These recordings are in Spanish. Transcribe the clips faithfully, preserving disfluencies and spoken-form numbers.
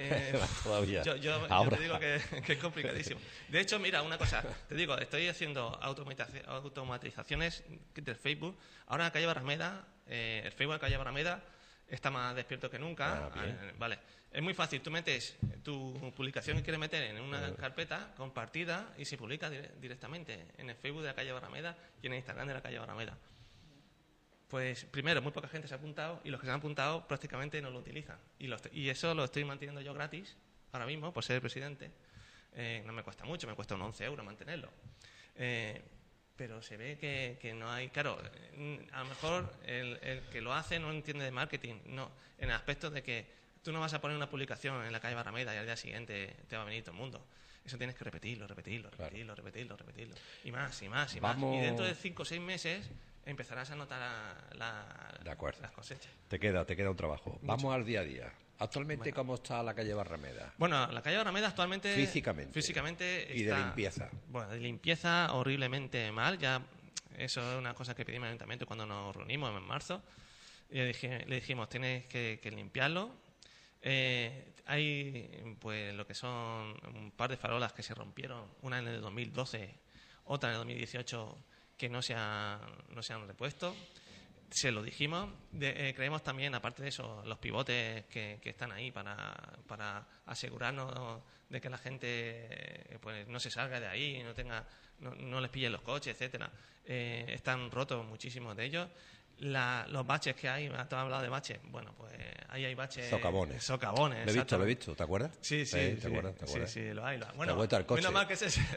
Eh, Todavía. Yo, yo, yo Ahora. te digo que, que es complicadísimo. De hecho, mira, una cosa, te digo, estoy haciendo automatiza- automatizaciones del Facebook. Ahora en la calle Barrameda, eh, el Facebook de la calle Barrameda está más despierto que nunca. Ah, bien. Eh, vale. Es muy fácil, tú metes tu publicación que quieres meter en una carpeta compartida y se publica dire- directamente en el Facebook de la calle Barrameda y en el Instagram de la calle Barrameda. Pues primero, muy poca gente se ha apuntado y los que se han apuntado prácticamente no lo utilizan. Y, lo estoy- y eso lo estoy manteniendo yo gratis ahora mismo por ser el presidente. Eh, no me cuesta mucho, me cuesta unos once euros mantenerlo. Eh, pero se ve que, que no hay... Claro, eh, a lo mejor el, el que lo hace no entiende de marketing, no, en el aspecto de que tú no vas a poner una publicación en la calle Barrameda y al día siguiente te va a venir todo el mundo. Eso tienes que repetirlo, repetirlo, repetirlo, repetirlo, repetirlo. Y más, y más, y Vamos... más. Y dentro de cinco o seis meses empezarás a notar la, la, De acuerdo. las cosechas. Te queda, te queda un trabajo. Mucho. Vamos al día a día. Actualmente, Bueno. ¿cómo está la calle Barrameda? Bueno, la calle Barrameda actualmente... Físicamente. Físicamente Y de está- limpieza. Bueno, de limpieza horriblemente mal. Ya eso es una cosa que pedimos al ayuntamiento cuando nos reunimos en marzo. Y le, dije- le dijimos, tienes que, que limpiarlo. Eh, hay pues lo que son un par de farolas que se rompieron, una en el dos mil doce, otra en el dos mil dieciocho que no se han, no se han repuesto. Se lo dijimos. De- eh, creemos también, aparte de eso, los pivotes que, que están ahí para, para asegurarnos de que la gente eh, pues no se salga de ahí, no tenga, no, no les pillen los coches, etcétera. Eh, están rotos muchísimos de ellos. La- los baches que hay, tú has hablado de baches. Bueno, pues ahí hay baches. Socavones. Socavones. Lo he visto, lo he exactamente. visto, ¿te acuerdas? Sí, sí, ¿te sí, acuerdas? ¿Te sí, acuerdas? sí, lo hay. Lo hay. Te Bueno, has vuelto al coche. menos mal que ese es...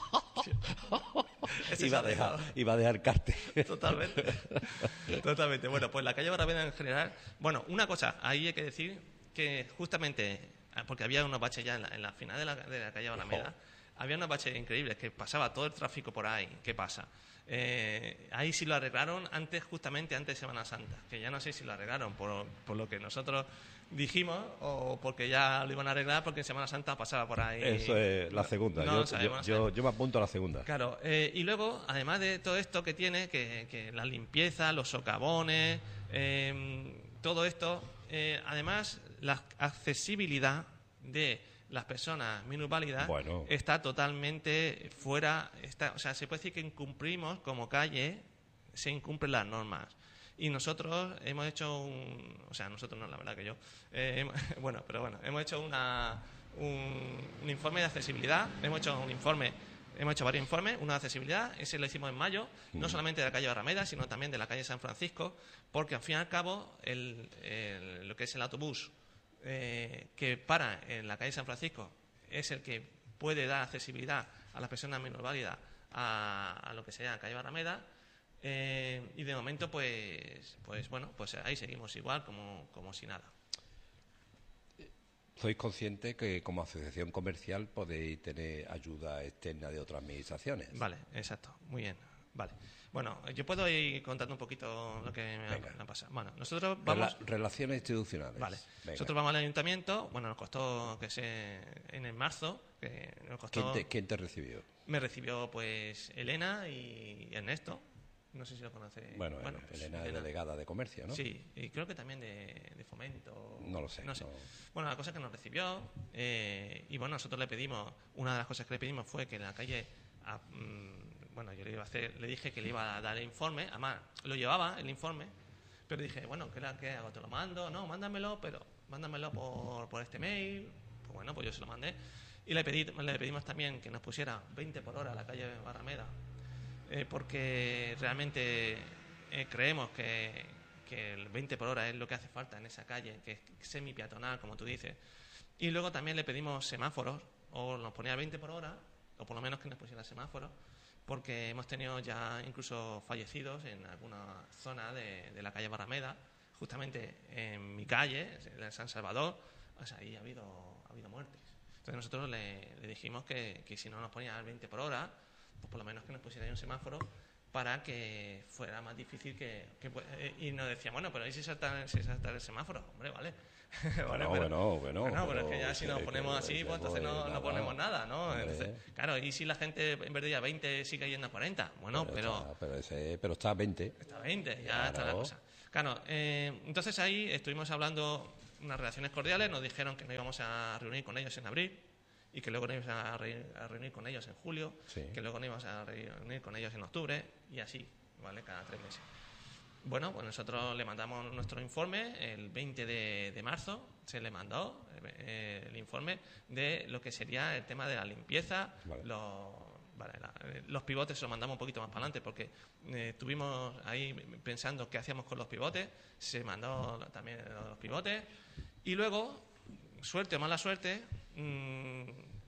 Ese Iba a se ha dejar, dejado. iba a dejar carte. Totalmente. Totalmente. Bueno, pues la calle Barrameda en general. Bueno, una cosa, ahí hay que decir que justamente, porque había unos baches ya en la, en la final de la, de la calle Barrameda, había unos baches increíbles que pasaba todo el tráfico por ahí. ¿Qué pasa? Eh, ahí sí lo arreglaron antes, justamente antes de Semana Santa, que ya no sé si lo arreglaron por, por lo que nosotros dijimos o porque ya lo iban a arreglar porque en Semana Santa pasaba por ahí. Eso es la segunda. No, yo, lo sabemos, yo, no yo, sabemos. yo me apunto a la segunda. Claro, eh, y luego, además de todo esto que tiene, que, que la limpieza, los socavones, eh, todo esto, eh, además la accesibilidad de las personas minusválidas Bueno. está totalmente fuera, está, o sea, se puede decir que incumplimos como calle, se incumplen las normas. Y nosotros hemos hecho un... O sea, nosotros no, la verdad que yo. eh, hemos- bueno, pero bueno, hemos hecho una, un, un informe de accesibilidad, hemos hecho un informe, hemos hecho varios informes, uno de accesibilidad, ese lo hicimos en mayo, no solamente de la calle Barrameda, sino también de la calle San Francisco, porque al fin y al cabo, el, el- lo que es el autobús eh, que para en la calle San Francisco es el que puede dar accesibilidad a las personas minusválidas a, a lo que sea la calle Barrameda. Eh, y de momento, pues, pues bueno, pues ahí seguimos igual, como, como si nada. Sois conscientes que como asociación comercial podéis tener ayuda externa de otras administraciones. Vale, exacto, muy bien. Vale. Bueno, yo puedo ir contando un poquito lo que me ha, Venga. me ha pasado. Bueno, nosotros vamos... Rela- relaciones institucionales. Vale. Venga. Nosotros vamos al ayuntamiento, bueno, nos costó que se en el marzo, que nos costó... ¿Quién te, quién te recibió? Me recibió pues Elena y Ernesto. No sé si lo conoce. Bueno, pues, Elena es delegada de comercio, ¿no? Sí, y creo que también de, de fomento. No lo sé, No sé. no. Bueno, la cosa es que nos recibió eh, y bueno, nosotros le pedimos, una de las cosas que le pedimos fue que en la calle, a- mm, bueno, yo le iba a hacer, le dije que le iba a dar el informe, además lo llevaba el informe, pero dije, bueno, ¿qué, la- qué hago? ¿Te lo mando? No, mándamelo, pero mándamelo por, por este mail. Pues bueno, pues yo se lo mandé. Y le, pedí, le pedimos también que nos pusiera veinte por hora a la calle Barrameda, eh, porque realmente eh, creemos que, que el veinte por hora es lo que hace falta en esa calle, que es semi-peatonal, como tú dices. Y luego también le pedimos semáforos, o nos ponía veinte por hora, o por lo menos que nos pusiera semáforos, porque hemos tenido ya incluso fallecidos en alguna zona de, de la calle Barrameda, justamente en mi calle, en San Salvador, o sea, ahí ha habido, ha habido muertes. Entonces nosotros le, le dijimos que, que si no nos ponía al veinte por hora, pues por lo menos que nos pusiera ahí un semáforo para que fuera más difícil que... que eh, y nos decía, bueno, pero ¿y si salta, si salta el semáforo? Hombre, vale. Vale, Bueno, pero- bueno, bueno, Bueno, pero es pero que ya si nos que- ponemos que- así, que pues entonces pues no, nada, no ponemos nada, ¿no? hombre. Entonces, claro, y si la gente en vez de ir a veinte sigue yendo a cuarenta, bueno, pero... está, pero, ese, pero está a veinte. Está a veinte, ya Claro. está la cosa. Claro, eh, entonces ahí estuvimos hablando unas relaciones cordiales, nos dijeron que nos íbamos a reunir con ellos en abril y que luego nos íbamos a, re, a reunir con ellos en julio, sí. que luego nos íbamos a reunir con ellos en octubre y así, ¿vale? Cada tres meses. Bueno, pues nosotros le mandamos nuestro informe el veinte de marzo, se le mandó eh, el informe de lo que sería el tema de la limpieza, vale. los, vale, la, los pivotes se los mandamos un poquito más para adelante porque eh, estuvimos ahí pensando qué hacíamos con los pivotes, se mandó también los pivotes y luego, suerte o mala suerte, mmm,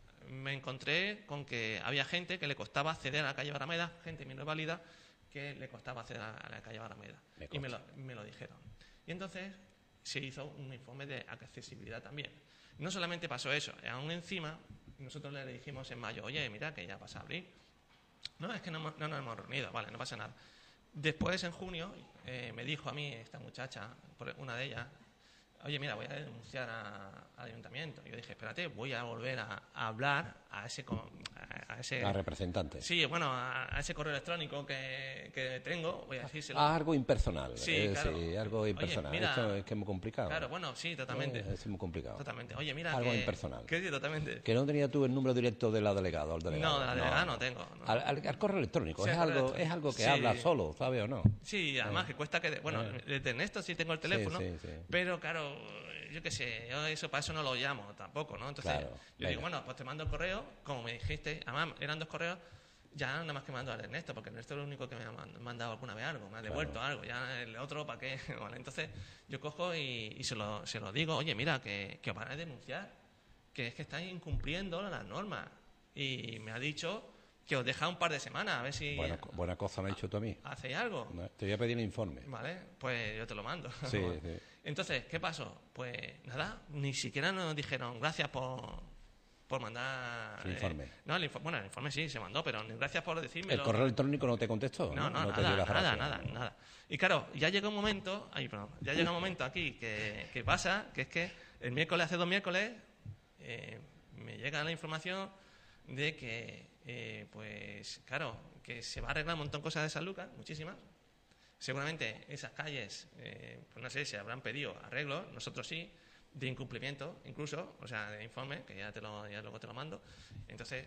me encontré con que había gente que le costaba acceder a la calle Barrameda, gente minusválida, que le costaba acceder a la calle Barrameda. Me y me lo, me lo dijeron. Y entonces se hizo un informe de accesibilidad también. No solamente pasó eso, aún encima, nosotros le dijimos en mayo, oye, mira que ya pasa abril. No, es que no, no nos hemos reunido, vale, no pasa nada. Después, en junio, eh, me dijo a mí esta muchacha, una de ellas, oye, mira, voy a denunciar a, al ayuntamiento. Y yo dije, espérate, voy a volver a, a hablar a ese... A, ese a representante. Sí, bueno, a, a ese correo electrónico que, que tengo, voy a decírselo. Ah, algo impersonal. Sí, eh, claro. Sí, algo impersonal. Oye, mira, esto es que es muy complicado. Claro, bueno, sí, totalmente. Eh, es muy complicado. Totalmente. Oye, mira algo que... impersonal. Que sí, totalmente. Que no tenía tú el número directo de la delegada o el delegado. No, de la delegada no, no tengo. No. Al, al, al correo electrónico. Sí, es, correo algo, electrónico. es algo que sí. habla solo, ¿sabes o no? Sí, además eh. que cuesta que... Bueno, eh. de Ernesto sí tengo el teléfono, sí, sí, sí. pero claro... Yo qué sé, yo eso para eso no lo llamo tampoco, ¿no? Entonces, claro, yo venga. digo, bueno, pues te mando el correo, como me dijiste, además eran dos correos, ya nada más que mando al Ernesto, porque Ernesto es el único que me ha mandado alguna vez algo, me ha devuelto claro. algo, ya el otro, ¿para qué? Vale, entonces, yo cojo y, y se, lo, se lo digo, oye, mira, que, que os van a denunciar, que es que estáis incumpliendo las normas. Y me ha dicho que os deja un par de semanas, a ver si... Buena, buena cosa me ha dicho tú a mí. ¿Hacéis algo? No, te voy a pedir el informe. Vale, pues yo te lo mando. Sí, sí. Entonces, ¿qué pasó? Pues nada, ni siquiera nos dijeron gracias por, por mandar... El informe. Eh, no, el informe, bueno, el informe sí se mandó, pero gracias por decirme. ¿El correo electrónico no te contestó? No, no, no, no nada, te dio la nada, nada, nada. Y claro, ya llega un momento, ay, perdón, ya llega un momento aquí que, que pasa, que es que el miércoles, hace dos miércoles, eh, me llega la información de que, eh, pues, claro, que se va a arreglar un montón de cosas de San Lucas, muchísimas. Seguramente esas calles, eh, pues no sé, se habrán pedido arreglos, nosotros sí, de incumplimiento incluso, o sea, de informe, que ya te lo, ya luego te lo mando. Entonces,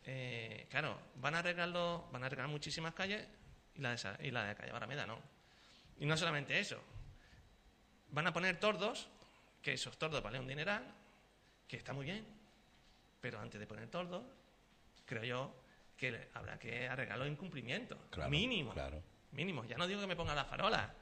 eh, claro, van a arreglarlo, van a arreglar muchísimas calles y la de, esa, y la de calle Barrameda no. Y no solamente eso, van a poner tordos, que esos tordos valen un dineral, que está muy bien, pero antes de poner tordos, creo yo que habrá que arreglar los incumplimientos, claro, mínimo. Claro. Mínimo, ya no digo que me ponga la farola,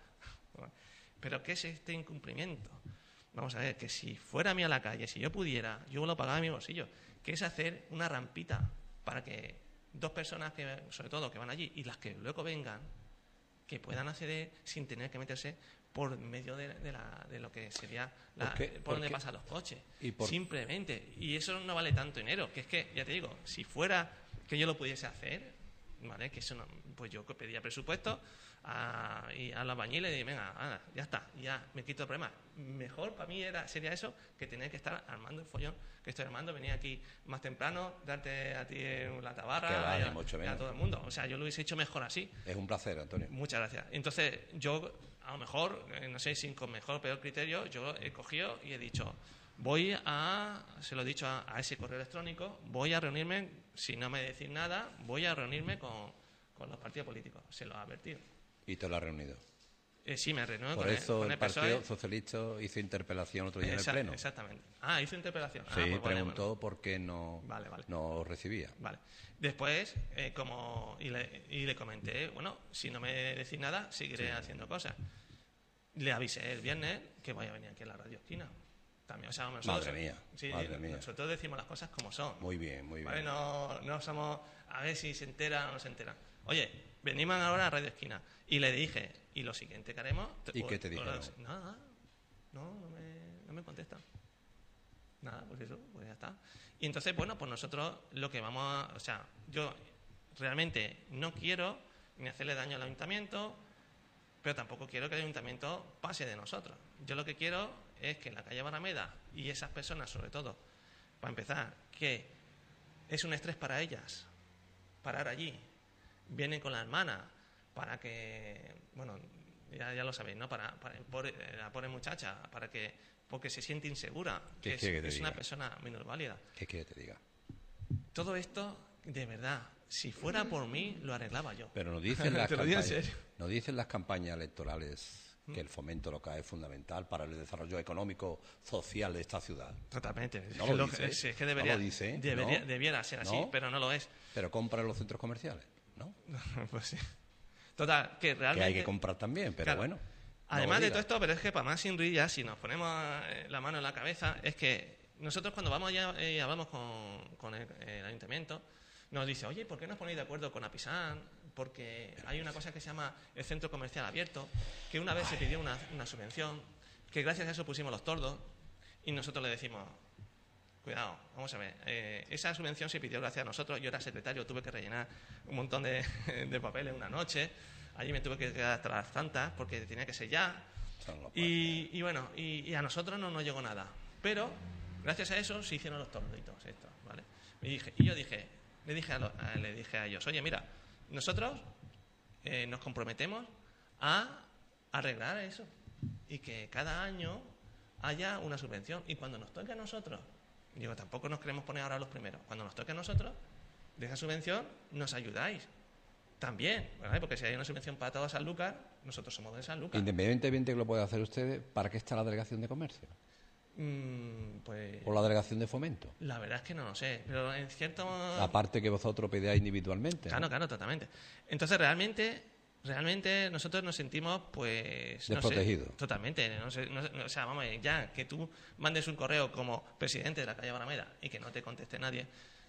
pero ¿qué es este incumplimiento? Vamos a ver, que si fuera a mí a la calle, si yo pudiera, yo lo pagaba en mi bolsillo, que es hacer una rampita para que dos personas, que sobre todo que van allí, y las que luego vengan, que puedan acceder sin tener que meterse por medio de, de, la, de lo que sería la, ¿Por, qué? por, ¿Por donde qué? pasan los coches. ¿Y por... Simplemente. Y eso no vale tanto dinero, que es que, ya te digo, si fuera que yo lo pudiese hacer... ¿Vale? Que eso no, pues yo pedía presupuesto a, y a los albañiles y dije, venga, anda, ya está, ya me quito el problema. Mejor para mí era, sería eso que tener que estar armando el follón que estoy armando, venir aquí más temprano, darte a ti la tabarra va, y, a, mucho y a todo el mundo. O sea, yo lo hubiese hecho mejor así. Es un placer, Antonio. Muchas gracias. Entonces, yo, a lo mejor, no sé si con mejor o peor criterio, yo he cogido y he dicho... Voy a, se lo he dicho a, a ese correo electrónico, voy a reunirme, si no me decís nada, voy a reunirme con, con los partidos políticos. Se lo ha advertido. ¿Y te lo has reunido? Eh, sí, me reunido Por con eso el, con el, el Partido P S O E. Socialista hizo interpelación otro día Exact, en el Pleno. Exactamente. Ah, hizo interpelación. Sí, ah, pues preguntó vale, bueno. por qué no, vale, vale. no recibía. Vale. Después, eh, como y le, y le comenté, bueno, si no me decís nada, seguiré sí. haciendo cosas. Le avisé el viernes que voy a venir aquí a la Radio Esquina. También, o sea, nosotros, madre mía, sí, madre mía. Nosotros decimos las cosas como son. Muy bien, muy bien. ¿Vale? No, no somos a ver si se entera o no se entera. Oye, venimos ahora a Radio Esquina. Y le dije, ¿y lo siguiente que haremos? ¿Y qué te dijeron? Nada, no, no me, no me contestan. Nada, pues eso, pues ya está. Y entonces, bueno, pues nosotros lo que vamos a... O sea, yo realmente no quiero ni hacerle daño al ayuntamiento, pero tampoco quiero que el ayuntamiento pase de nosotros. Yo lo que quiero es que la calle Barrameda y esas personas, sobre todo, para empezar, que es un estrés para ellas parar allí, vienen con la hermana para que, bueno, ya, ya lo sabéis, ¿no? Para, para por, la pobre muchacha, para que porque se siente insegura, ¿Qué que es, quiere que te es una diga? persona minusválida. ¿Qué quiere que te diga? Todo esto, de verdad, si fuera por mí, lo arreglaba yo. Pero nos dicen las Te lo digo en campañas, serio. nos dicen las campañas electorales que el fomento local es fundamental para el desarrollo económico social de esta ciudad. Totalmente. No es, lo lo- dice, es- es que debería, no lo dice, debería- ¿no? debiera ser así, ¿No? pero no lo es. Pero compra en los centros comerciales, ¿no? Pues sí. Total, que realmente... Que hay que comprar también, pero Claro. bueno. no Además lo de todo digas. esto, pero es que para más sin ya, si nos ponemos eh, la mano en la cabeza, es que nosotros cuando vamos allá y hablamos con, con el, el ayuntamiento, nos dice, oye, ¿por qué no os ponéis de acuerdo con Apisán? Porque hay una cosa que se llama el centro comercial abierto, que una vez se pidió una, una subvención, que gracias a eso pusimos los tordos, y nosotros le decimos, cuidado, vamos a ver, eh, esa subvención se pidió gracias a nosotros, yo era secretario, tuve que rellenar un montón de, de papeles una noche, allí me tuve que quedar hasta las tantas, porque tenía que ser ya, Son los y, y bueno, y, y a nosotros no nos llegó nada, pero gracias a eso se hicieron los torditos estos, ¿vale? Y, dije, y yo dije, le dije a, lo- a- le dije a ellos, oye, mira, nosotros eh, nos comprometemos a arreglar eso y que cada año haya una subvención, y cuando nos toque a nosotros, digo, tampoco nos queremos poner ahora los primeros, cuando nos toque a nosotros de esa subvención nos ayudáis también, ¿vale? Porque si hay una subvención para todas San Lucas, nosotros somos de San Lucas. Independientemente de que lo puedan hacer ustedes, ¿para qué está la delegación de comercio? Mm, pues ¿O la delegación de fomento? la verdad es que no lo sé, pero en cierto... Aparte que vosotros pedáis individualmente. Claro, ¿no? claro, totalmente. Entonces, realmente, realmente nosotros nos sentimos, pues... no sé, Desprotegidos. totalmente. No sé, no sé, o sea, vamos, ya que tú mandes un correo como presidente de la calle Barameda y que no te conteste nadie,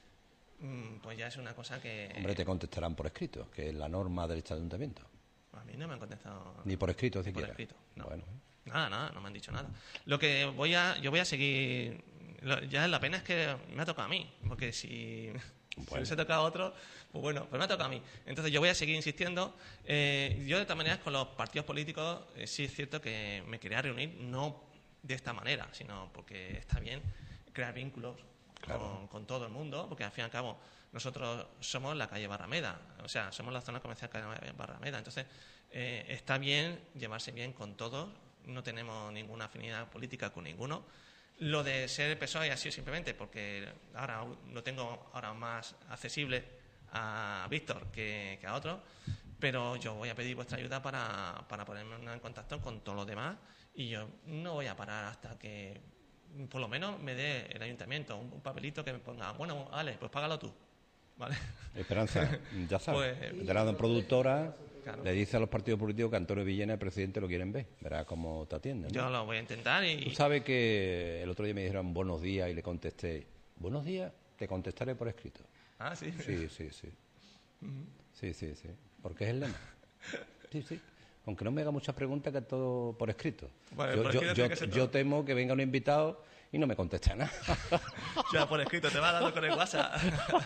mm, pues ya es una cosa que... Hombre, te contestarán por escrito, que es la norma del ayuntamiento. A mí no me han contestado... Ni por escrito, Ni por siquiera. escrito, no. Bueno, Nada, nada, no me han dicho nada. Lo que voy a... Yo voy a seguir... lo- Ya la pena es que me ha tocado a mí, porque si... Si Bueno. hubiese tocado a otro, pues bueno, pues me ha tocado a mí. Entonces yo voy a seguir insistiendo. Eh, yo de todas maneras con los partidos políticos eh, sí es cierto que me quería reunir, no de esta manera, sino porque está bien crear vínculos Claro. con, con todo el mundo, porque al fin y al cabo nosotros somos la calle Barrameda, o sea, somos la zona comercial calle Barrameda. Entonces eh, está bien llevarse bien con todos, no tenemos ninguna afinidad política con ninguno. Lo de ser P S O E ha sido simplemente porque ahora lo tengo ahora más accesible a Víctor que, que a otros, pero yo voy a pedir vuestra ayuda para, para ponerme en contacto con todos los demás, y yo no voy a parar hasta que por lo menos me dé el ayuntamiento un, un papelito que me ponga, bueno, vale, pues págalo tú, ¿vale? Esperanza, ya sabes. Pues- de la productora Claro. le dice a los partidos políticos que Antonio Villena, el presidente, lo quieren ver. Verá cómo te atienden. ¿no? Yo lo voy a intentar Tú y... sabes que el otro día me dijeron buenos días y le contesté, buenos días, te contestaré por escrito. Ah, sí. Sí, sí, sí. Sí, sí, sí. Porque es el lema. Sí, sí. Aunque no me haga muchas preguntas, que todo por escrito. Vale, yo, por yo- escrito yo- tiene que ser yo todo. temo que venga un invitado y no me conteste nada. Ya por escrito, te va dando con el WhatsApp.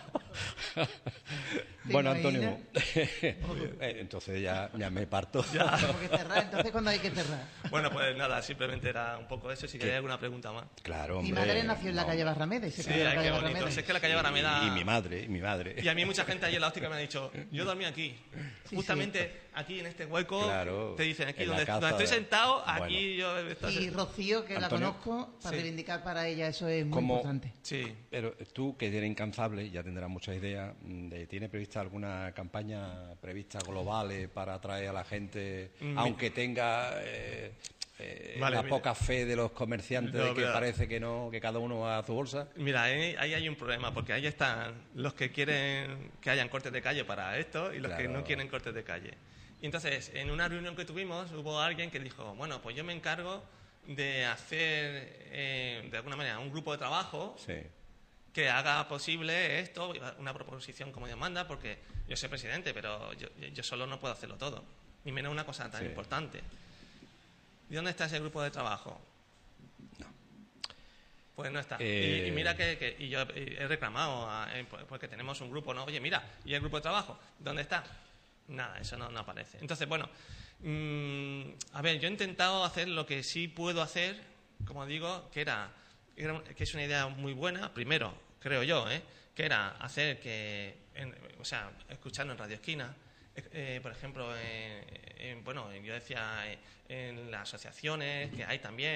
Bueno, imaginas? Antonio, eh, entonces ya, ya me parto. Tengo que cerrar, entonces cuando hay que cerrar. Bueno, pues nada, simplemente era un poco eso. Si queréis alguna pregunta más. Claro, Mi hombre. madre nació en la no. calle Barrameda y se Sí, crió en la ay, calle qué bonito. Barrameda. Si es que la calle Barameda... Y, y mi madre, y mi madre. Y a mí mucha gente allí en la óptica me ha dicho, yo dormí aquí. Sí, Justamente aquí en este hueco, Claro, te dicen, aquí en la donde, casa donde estoy de- sentado, Bueno. aquí yo... esto- Y Rocío, que Antonio. la conozco, para Sí. reivindicar para ella, eso es muy Como- importante. Sí. Pero tú, que eres incansable, ya tendrás muchas ideas. mm, de- ¿Tiene prevista alguna campaña prevista globales para atraer a la gente, Mm, aunque tenga eh, eh, Vale, la mira. poca fe de los comerciantes No, de que mira. parece que no, que cada uno va a su bolsa? Mira, ahí, ahí hay un problema, porque ahí están los que quieren que hayan cortes de calle para esto y los que Claro. no quieren cortes de calle. Y entonces, en una reunión que tuvimos, hubo alguien que dijo, bueno, pues yo me encargo de hacer, eh, de alguna manera, un grupo de trabajo Sí. que haga posible esto, una proposición como Dios manda, porque yo soy presidente, pero yo, yo solo no puedo hacerlo todo, ni menos una cosa tan Sí. importante. ¿Y dónde está ese grupo de trabajo? No. Pues no está. Eh. Y, y mira que, que- y yo he reclamado, a- eh, pues- porque tenemos un grupo, ¿no? Oye, mira, ¿y el grupo de trabajo? ¿Dónde está? Nada, eso no, no aparece. Entonces, bueno, mm, a ver, yo he intentado hacer lo que sí puedo hacer, como digo, que era, era un- que es una idea muy buena, primero, creo yo, ¿eh? que era hacer que, en- o sea, escucharnos en Radio Esquina, eh, eh, por ejemplo, en, en- bueno, yo decía, eh, en las asociaciones que hay también,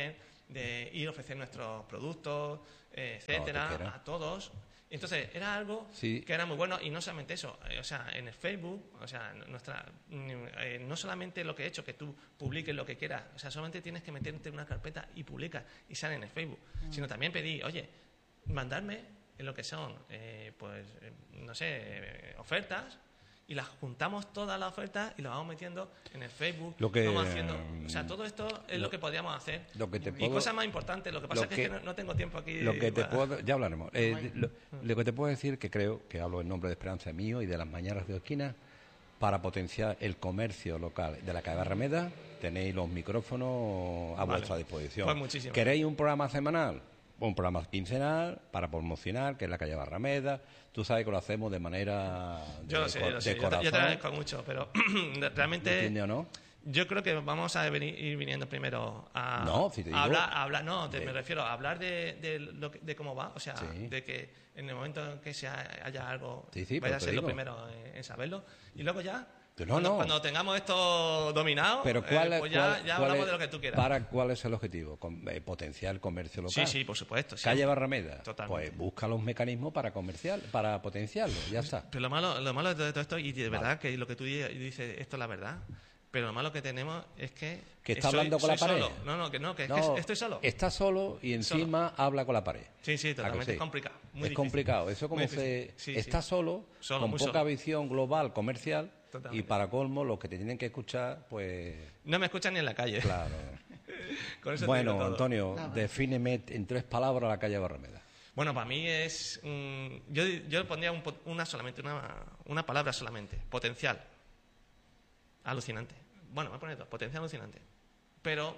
de ir a ofrecer nuestros productos, eh, etcétera, No, a todos. Entonces, era algo Sí. que era muy bueno, y no solamente eso, eh, o sea, en el Facebook, o sea, nuestra, eh, no solamente lo que he hecho, que tú publiques lo que quieras, o sea, solamente tienes que meterte en una carpeta y publicas y sale en el Facebook, Mm. sino también pedí, oye, mandarme en lo que son, eh, pues, eh, no sé, eh, ofertas, y las juntamos todas las ofertas y las vamos metiendo en el Facebook, Lo que, vamos haciendo, o sea, todo esto es lo, lo- que podríamos hacer. lo que te Y puedo- cosas más importantes, lo que pasa lo es que, que- es que no, no tengo tiempo aquí. Lo que te para- puedo, ya hablaremos. Eh, lo, lo que te puedo decir, que creo que hablo en nombre de Esperanza mío y de las Mañanas de Esquina, para potenciar el comercio local de la calle Barrameda, tenéis los micrófonos a Vale. vuestra disposición. Pues muchísimo. ¿Queréis un programa semanal? Un programa quincenal para promocionar, que es la calle Barrameda. Tú sabes que lo hacemos de manera de, Yo lo sé, cor- lo de sé. Yo te, corazón. yo te agradezco mucho, pero realmente ¿Entiendes o no? yo creo que vamos a venir, ir viniendo primero a, No, si te a digo- hablar, a hablar, no, te, de- me refiero a hablar de, de, lo que- de cómo va, o sea, Sí. de que en el momento en que se ha- haya algo, Sí, sí, vaya pero a te ser lo digo. primero en, en saberlo, y luego ya, Pero no, cuando, no. cuando tengamos esto dominado, Pero eh, ¿cuál, es- pues ya, cuál- ya cuál hablamos es- de lo que tú quieras. Para, ¿cuál es el objetivo? Con- eh, potenciar el comercio local. Sí, sí, por supuesto. sí. Calle Barrameda. Totalmente. Pues busca los mecanismos para comercial, para potenciarlo, ya está. Pero lo malo, lo malo de todo esto, y de verdad que lo que tú di- dices, esto es la verdad, pero lo malo que tenemos es que... Que está soy- hablando con la soy pared. solo. No, no, que no, que, es No, que estoy solo. Está solo y encima habla con la pared. Sí, sí, ¿A que totalmente sí? es complicado. Muy es difícil. complicado. Eso como Muy se difícil. Sí, está sí. solo, Solo, con muy poca solo. visión global, comercial, Totalmente. y para colmo los que te tienen que escuchar, pues No me escuchan ni en la calle. claro. Con eso te Bueno, digo todo. Antonio, Nada. defíneme en tres palabras la calle Barrameda. Bueno, para mí es... mm, yo, yo pondría un po- una solamente, una, una palabra solamente. Potencial. Alucinante. Bueno, me voy a poner dos. Potencial alucinante. Pero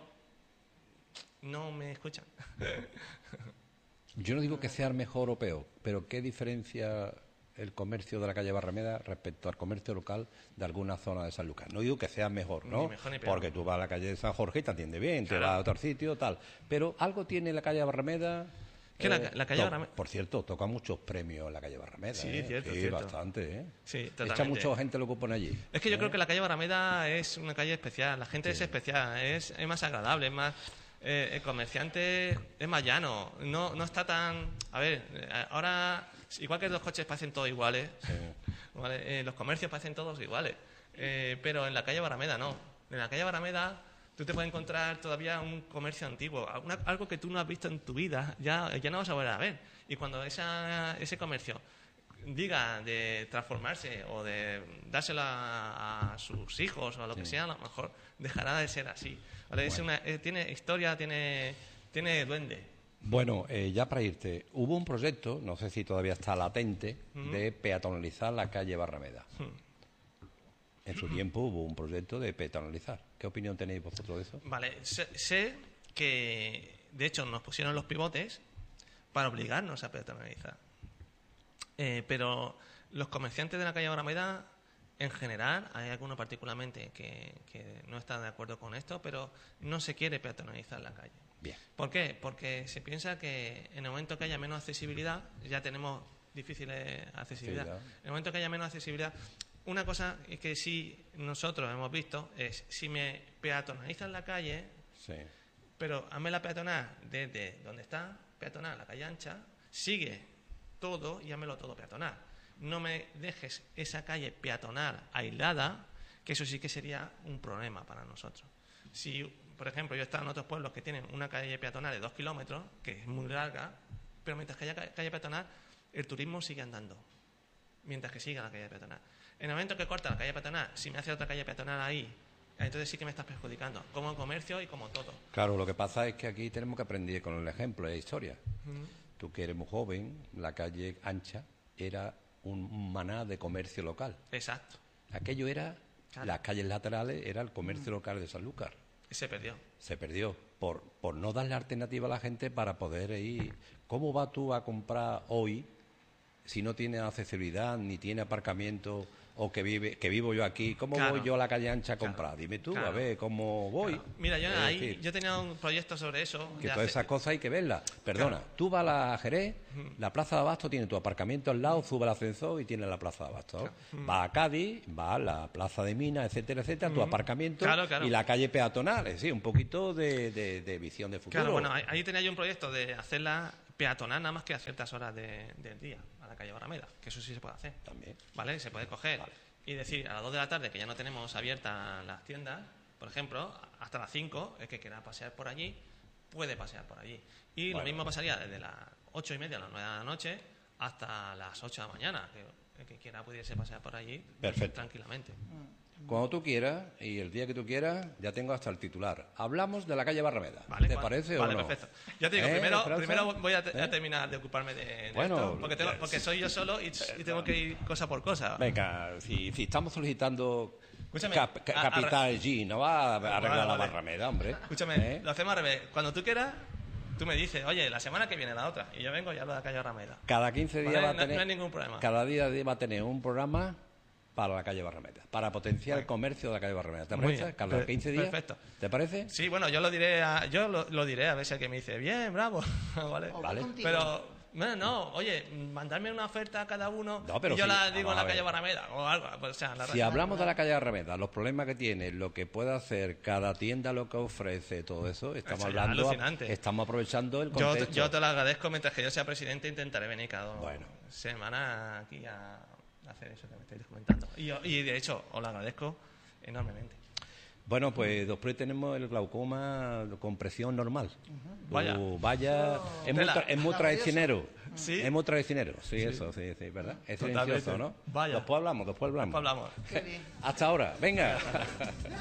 no me escuchan. Yo no digo que sea mejor o peor, pero ¿qué diferencia el comercio de la calle Barrameda respecto al comercio local de alguna zona de San Lucas? No digo que sea mejor, ¿no? Ni mejor ni peor. Porque tú vas a la calle de San Jorge y te atiende bien, te Claro. vas a otro sitio, tal. Pero algo tiene la calle Barrameda. Que la- la calle to- Barrameda- Por cierto, toca muchos premios en la calle Barrameda. Sí, ¿eh? cierto, Sí, cierto. bastante, ¿eh? Sí, Echa totalmente. mucha gente lo que pone allí. Es que yo ¿eh? creo que la calle Barrameda es una calle especial. La gente es especial, es, es más agradable, es más... eh, el comerciante es más llano. No, no está tan... A ver, eh, ahora, igual que los coches parecen todos iguales, ¿vale? Eh, los comercios parecen todos iguales. Eh, pero en la calle Barrameda no. En la calle Barrameda tú te puedes encontrar todavía un comercio antiguo, alguna- algo que tú no has visto en tu vida, ya, ya no vas a volver a ver. Y cuando esa, ese comercio diga de transformarse o de dárselo a, a sus hijos o a lo que sea, a lo mejor dejará de ser así. ¿Vale? Es una- eh, tiene historia, tiene, tiene duende. Bueno, eh, ya para irte, hubo un proyecto, no sé si todavía está latente, de peatonalizar la calle Barrameda. En su tiempo hubo un proyecto de peatonalizar. ¿Qué opinión tenéis vosotros de eso? Vale, sé, sé que de hecho nos pusieron los pivotes para obligarnos a peatonalizar. Eh, pero los comerciantes de la calle Barrameda, en general, hay algunos particularmente que, que no están de acuerdo con esto, pero no se quiere peatonalizar la calle. Bien. ¿Por qué? Porque se piensa que en el momento que haya menos accesibilidad, ya tenemos difícil accesibilidad. Sí, ya. En el momento que haya menos accesibilidad, una cosa que sí nosotros hemos visto es si me peatonalizan la calle, Sí. pero hazme la peatonal desde donde está, peatonal, la calle ancha, sigue todo y házmelo todo peatonal. No me dejes esa calle peatonal aislada, que eso sí que sería un problema para nosotros. Si, por ejemplo, yo he estado en otros pueblos que tienen una calle peatonal de dos kilómetros, que es muy larga, pero mientras que haya ca- calle peatonal, el turismo sigue andando, mientras que siga la calle peatonal. En el momento que corta la calle peatonal, si me hace otra calle peatonal ahí, entonces sí que me estás perjudicando, como comercio y como todo. Claro, lo que pasa es que aquí tenemos que aprender con el ejemplo de historia. Tú que eres muy joven, la calle ancha era un maná de comercio local. Exacto. Aquello era, Claro. las calles laterales era el comercio local de Sanlúcar. Se perdió. Se perdió por, por no darle alternativa a la gente para poder ir. ¿Cómo vas tú a comprar hoy si no tiene accesibilidad ni tiene aparcamiento o que vive que vivo yo aquí, ¿cómo Claro. voy yo a la calle ancha a Claro. comprar? Dime tú, Claro. a ver cómo voy. Claro. Mira, yo Es ahí decir, yo tenía un proyecto sobre eso. que de todas hacer- esas cosas hay que verlas. Perdona, tú vas a la Jerez, la Plaza de Abasto tiene tu aparcamiento al lado, sube el ascensor y tiene la Plaza de Abasto. Vas a Cádiz, vas a la Plaza de Minas, etcétera, etcétera, tu aparcamiento Claro, claro. y la calle peatonal. Es decir, un poquito de, de- de visión de futuro. Claro, bueno, ahí, ahí tenía yo un proyecto de hacerla peatonal nada más que a ciertas horas de- del día, a la calle Barrameda, que eso sí se puede hacer. También. ¿Vale? Se puede coger y decir a las dos de la tarde que ya no tenemos abiertas las tiendas, por ejemplo, hasta las cinco, el que quiera pasear por allí, puede pasear por allí. Y Bueno. lo mismo pasaría desde las ocho y media a las nueve de la noche hasta las ocho de la mañana, que el que quiera pudiese pasear por allí Perfecto. tranquilamente. Cuando tú quieras y el día que tú quieras, ya tengo hasta el titular. Hablamos de la calle Barrameda. Vale, ¿Te vale, parece vale, o no? perfecto. Ya te digo, ¿Eh, primero, Esperanza? primero voy a, te- a ¿Eh? terminar de ocuparme de, de Bueno, esto, porque, tengo- eh, porque soy yo solo y, y tengo que ir cosa por cosa. Venga, si, si estamos solicitando Escúchame, cap- ca- a- a- capital G, no va a arreglar Vale, la vale. Barrameda, hombre. Escúchame, ¿Eh? lo hacemos al revés. Cuando tú quieras, tú me dices, oye, la semana que viene la otra. Y yo vengo y hablo de la calle Rameda. Cada quince días Vale, va a no- tener... no hay ningún problema. Cada día va a tener un programa para la calle Barrameda, para potenciar el comercio de la calle Barrameda. ¿Te Muy parece? bien, Cada per- quince días. perfecto. ¿Te parece? Sí, bueno, yo lo diré a, yo lo, lo diré a ver si alguien me dice, bien, bravo. ¿Vale? O Vale. voy contigo. Pero, no, no, oye, mandarme una oferta a cada uno No, pero y yo sí, la digo vamos en la a calle ver. Barrameda o algo. Pues, o sea, la Si hablamos de la calle Barrameda, los problemas que tiene, lo que puede hacer cada tienda, lo que ofrece, todo eso, estamos Eso ya es hablando, alucinante. estamos aprovechando el yo, contexto. yo te lo agradezco, mientras que yo sea presidente intentaré venir cada dos Bueno. semanas aquí a hacer eso que me estáis comentando. Y, yo- y de hecho, os lo agradezco enormemente. Bueno, pues después tenemos el glaucoma con presión normal. Vaya. Uh, vaya. Es muy, Tela. tra- es muy traicionero. Sí. Es muy traicionero. Sí, eso, sí, sí, ¿verdad? Es Totalmente. silencioso, ¿no? Vaya. Después hablamos, después hablamos. Después hablamos. Qué bien. Hasta ahora. Venga.